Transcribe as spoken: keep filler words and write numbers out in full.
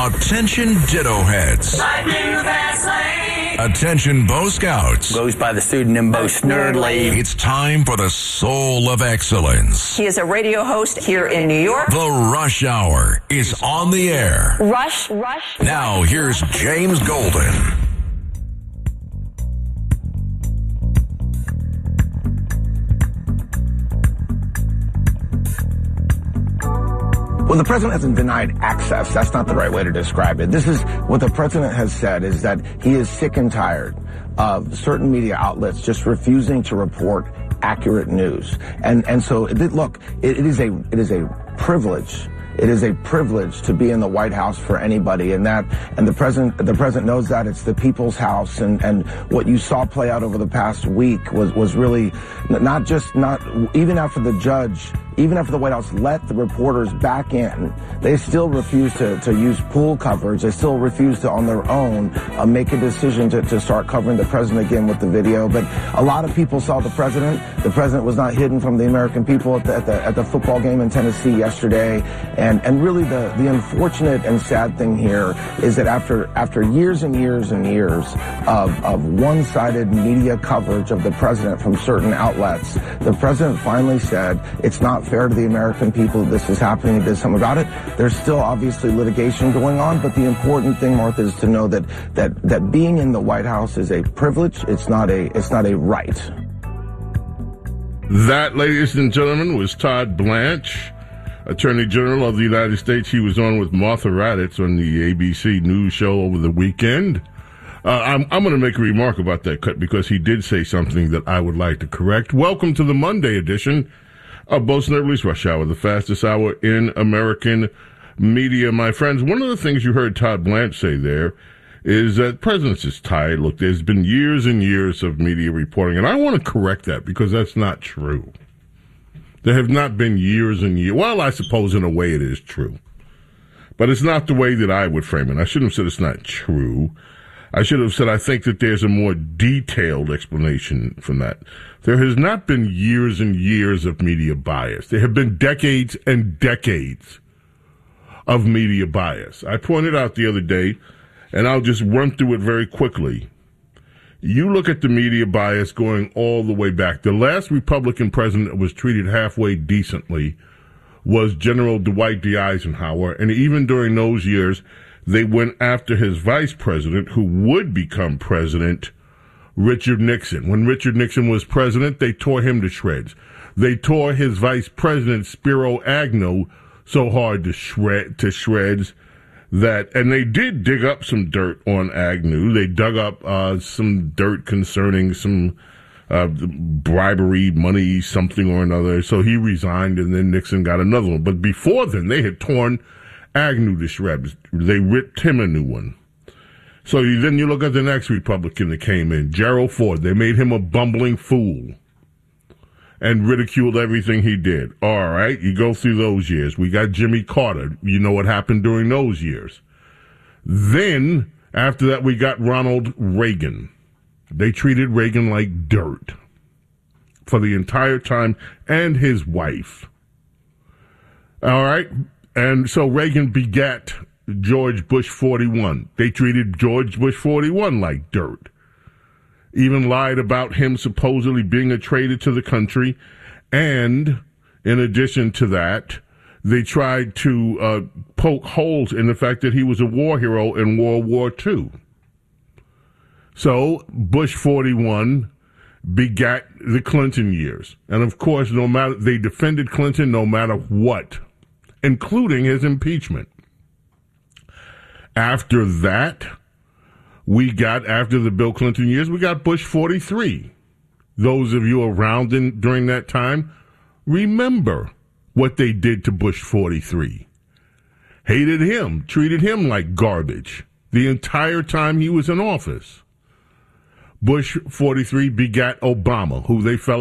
Attention ditto heads. Attention Bo Scouts. Goes by the pseudonym Bo Snerdley. It's time for the soul of excellence. He is a radio host here in New York. The Rush Hour is on the air. Rush, Rush. Now here's James Golden. Well, the president hasn't denied access. That's not the right way to describe it. This is what the president has said, is that he is sick and tired of certain media outlets just refusing to report accurate news. And and so, look, it, it is a it is a privilege. It is a privilege to be in the White House for anybody, and that, and the president, the president knows that. It's the people's house, and, and what you saw play out over the past week was, was really not just not, even after the judge, even after the White House let the reporters back in, they still refuse to, to use pool coverage. They still refuse to, on their own, uh, make a decision to, to start covering the president again with the video. But a lot of people saw the president. The president was not hidden from the American people at the, at the, at the football game in Tennessee yesterday. And, and really the, the unfortunate and sad thing here is that after, after years and years and years of, of one-sided media coverage of the president from certain outlets, the president finally said, it's not fair to the American people that this is happening. He did something about it. There's still obviously litigation going on, but the important thing, Martha, is to know that, that, that being in the White House is a privilege. It's not a, it's not a right. That, ladies and gentlemen, was Todd Blanche, Attorney General of the United States. He was on with Martha Raddatz on the A B C News show over the weekend. Uh, I'm, I'm going to make a remark about that cut because he did say something that I would like to correct. Welcome to the Monday edition of Bo Snerdley's Rush Hour, the fastest hour in American media. My friends, one of the things you heard Todd Blanche say there is that the president is tired. Look, there's been years and years of media reporting, and I want to correct that because that's not true. There have not been years and years. Well, I suppose in a way it is true. But it's not the way that I would frame it. I shouldn't have said it's not true. I should have said I think that there's a more detailed explanation from that. There has not been years and years of media bias. There have been decades and decades of media bias. I pointed out the other day, and I'll just run through it very quickly. You look at the media bias going all the way back. The last Republican president that was treated halfway decently was General Dwight D. Eisenhower, and even during those years, they went after his vice president, who would become president, Richard Nixon. When Richard Nixon was president, they tore him to shreds. They tore his vice president, Spiro Agnew, so hard to shred to shreds that, and they did dig up some dirt on Agnew. They dug up uh, some dirt concerning some uh, bribery, money, something or another. So he resigned, and then Nixon got another one. But before then, they had torn Agnew to shreds. They ripped him a new one. So you, then you look at the next Republican that came in, Gerald Ford. They made him a bumbling fool and ridiculed everything he did. All right, you go through those years. We got Jimmy Carter. You know what happened during those years. Then, after that, we got Ronald Reagan. They treated Reagan like dirt for the entire time, and his wife. All right, and so Reagan begat George Bush forty-one. They treated George Bush forty-one like dirt. Even lied about him supposedly being a traitor to the country. And in addition to that, they tried to uh, poke holes in the fact that he was a war hero in World War Two. So Bush forty-one begat the Clinton years. And of course, no matter, they defended Clinton no matter what, including his impeachment. After that, we got, after the Bill Clinton years, we got Bush forty-three. Those of you around in, during that time, remember what they did to Bush forty-three. Hated him, treated him like garbage the entire time he was in office. Bush forty-three begat Obama, who they fell